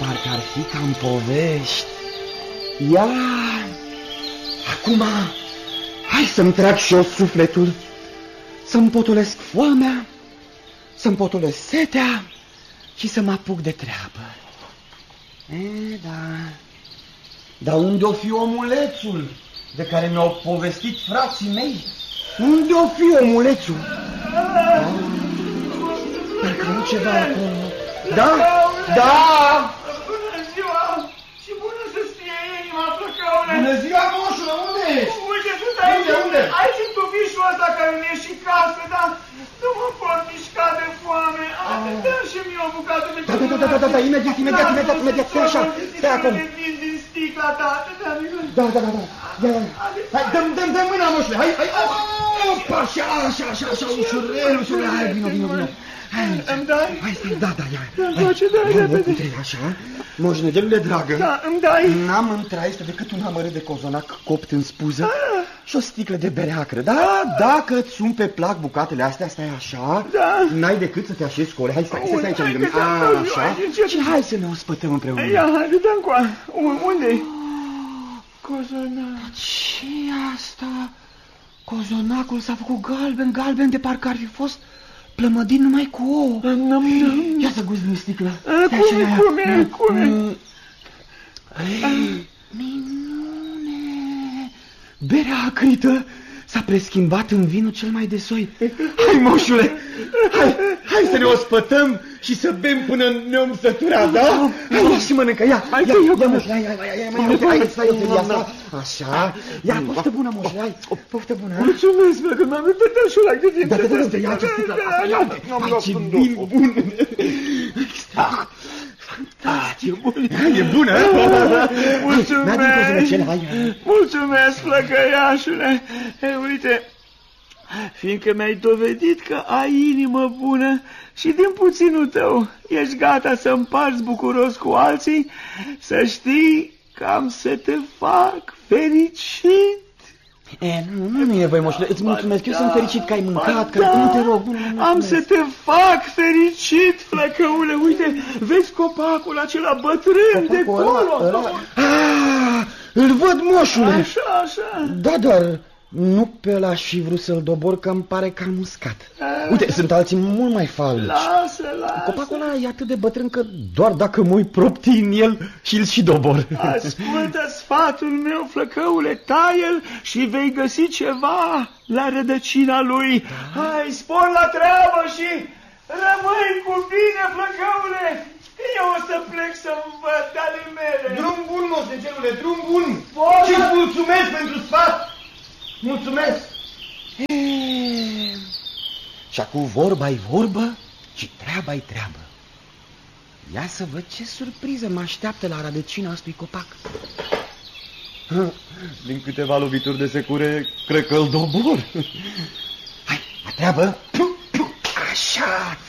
parcă ar fi ca în povești. Ia, acum, hai să-mi trag și eu sufletul, să-mi potolesc foamea, să-mi potolesc setea și să mă apuc de treabă. Da. Dar unde o fi omulețul de care mi-au povestit frații mei? Unde o fi omulețul? Parcă nu ceva acolo. Da? Da! Bună ziua! Și bună să-ți fie inima, Flăcăule! Bună ziua, moșule, unde ești? Uite, sunt aici. Unde? Aici în tufișul ăsta care mi-e și casă, dar nu mă pot mișca de foame. Dă-mi și mie o bucată de căpătărat. Da, imediat, stai așa, stai acum. Din sticla ta. Da. Hai, dă-mi mâna, moșule, hai. Opa, așa, ușurel, hai, vino. Îmi dai? Hai, stai, da, ia. Îmi face, da, repede. Așa, moșnegelule dragă. Da, îmi dai. N-am în trai este decât un amărât de cozonac copt în spuză și o sticlă de bere acră. Da, dacă îți sunt pe plac bucatele astea, stai așa, n-ai decât să te așezi cu ore. Hai, stai aici lângă mine. Așa, și hai să ne ospătăm împreună. Ia, hai, dă-mi coa. Unde-i? Cozonac. Ce-i asta? Cozonacul s-a făcut galben, de parcă ar fi fost plămădit numai cu ouă. Ia să guzi din sticlă. Cum e? Minune! Berea acrită s-a preschimbat în vinul cel mai de soi. Hai, moșule! Hai să ne ospătăm și să bem până ne-om sătura, da? Hai, ia și mănâncă, ia, moșule, hai, stai eu asta. Așa, ia, poftă bună, moșule, hai, poftă bună. Mulțumesc, că m-am uitat și ăla de din. Da, ia ce sticlă, ia, ce vin bun. Fantastic, e bună. Mulțumesc, flăcăiașule. Uite, fiindcă mi-ai dovedit că ai inimă bună și din puținul tău ești gata să împarți bucuros cu alții, să știi că am să te fac fericit. Nu e voi, moșule, îți mulțumesc, eu sunt fericit că ai mâncat, că nu te rog. Am să te fac fericit, Flăcăule, uite, vezi copacul acela bătrân de acolo. Îl văd, moșule. Așa. Da, dar nu pe ăla și vrut să-l dobor, că îmi pare că am muscat. Uite, sunt alții mult mai falnici. Lasă. Copacul ăla e atât de bătrân că doar dacă mă uit propti în el și-l și dobor. Ascultă sfatul meu, Flăcăule, taie-l și vei găsi ceva la rădăcina lui. Hai, spor la treabă și rămâi cu bine, Flăcăule. Eu o să plec să-mi văd ale mele. Drum bun, moșnegelule, drum bun. Și-ți mulțumesc pentru sfat. Mulțumesc. Și acum vorba-i vorbă și treaba-i treabă. Ia să văd ce surpriză mă așteaptă la rădăcina acestui copac. Din câteva lovituri de secure, cred că îl dobor. Hai, la treabă. Așa.